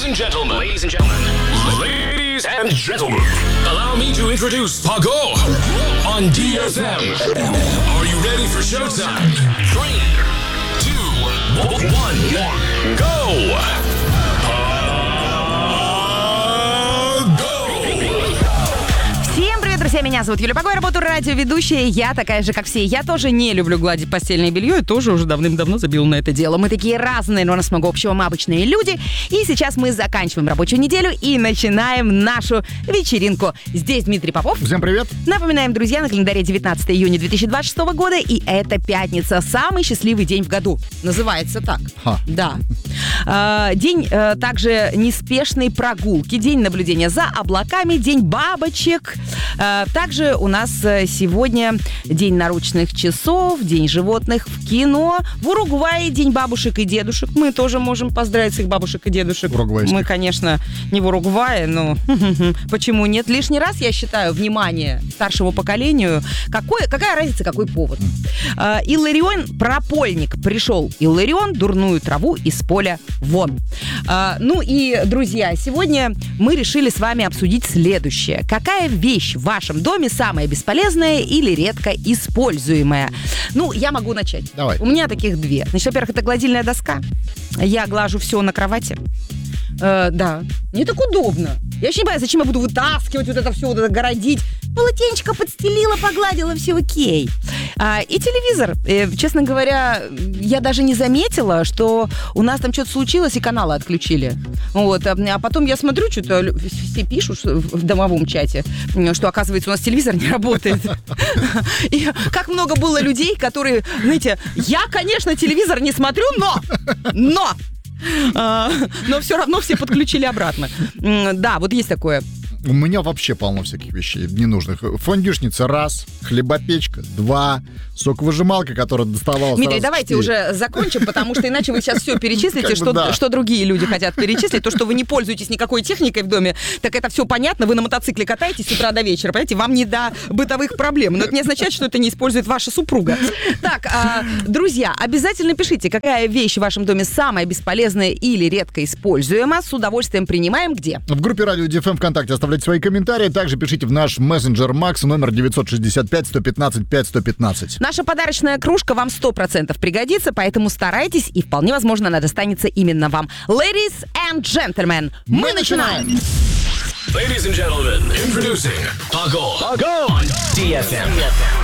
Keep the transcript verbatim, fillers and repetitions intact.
Ladies and gentlemen. Ladies and gentlemen. Ladies and gentlemen. Allow me to introduce Pago on ди эф эм. Are you ready for showtime? Three, two, one, go! Друзья, меня зовут Юлия Паго, я работаю радиоведущая, я такая же, как все. Я тоже не люблю гладить постельное белье и тоже уже давным-давно забила на это дело. Мы такие разные, но у нас много общего, мы обычные люди. И сейчас мы заканчиваем рабочую неделю и начинаем нашу вечеринку. Здесь Дмитрий Попов. Всем привет. Напоминаем, друзья, на календаре девятнадцатое июня две тысячи двадцать шестого года, и это пятница, самый счастливый день в году. Называется так. Ха. Да. А, день а, также неспешной прогулки, день наблюдения за облаками, день бабочек. А, также у нас сегодня день наручных часов, день животных в кино. В Уругвае день бабушек и дедушек. Мы тоже можем поздравить своих бабушек и дедушек. Мы, конечно, не в Уругвае, но почему нет? Лишний раз, я считаю, внимание старшему поколению. Какой, какая разница, какой повод? А, Илларион Пропольник пришел. Илларион, дурную траву из поля вон. А, ну и, друзья, сегодня мы решили с вами обсудить следующее. Какая вещь в вашем доме самая бесполезная или редко используемая? Ну, я могу начать. Давай. У меня таких две. Значит, во-первых, это гладильная доска. Я глажу все на кровати. Э, да. Мне так удобно. Я вообще не понимаю, зачем я буду вытаскивать вот это все, вот это городить. Полотенечко подстелила, погладила, все окей. А, и телевизор. Э, честно говоря, я даже не заметила, что у нас там что-то случилось, и каналы отключили. Вот. А, а потом я смотрю, что-то все пишут в домовом чате, что, оказывается, у нас телевизор не работает. И как много было людей, которые, знаете, я, конечно, телевизор не смотрю, но, но, а, но все равно все подключили обратно. Да, вот есть такое. У меня вообще полно всяких вещей ненужных. Фондюшница раз, хлебопечка два, соковыжималка, которая доставалась. Дмитрий, давайте уже закончим, потому что иначе вы сейчас все перечислите, Как бы что, да. что другие люди хотят перечислить. То, что вы не пользуетесь никакой техникой в доме, так это все понятно. Вы на мотоцикле катаетесь с утра до вечера, понимаете? Вам не до бытовых проблем. Но это не означает, что это не использует ваша супруга. Так, а, друзья, обязательно пишите, какая вещь в вашем доме самая бесполезная или редко используема. С удовольствием принимаем где? В группе Радио ди эф эм ВКонтакте оставляйте свои комментарии. Также пишите в наш мессенджер Макс номер девятьсот шестьдесят пять сто пятнадцать пять сто пятнадцать. Наша подарочная кружка вам сто процентов пригодится, поэтому старайтесь, и вполне возможно, она достанется именно вам. Ladies and gentlemen, мы, мы начинаем! Ladies and gentlemen, introducing Pago on ди эф эм.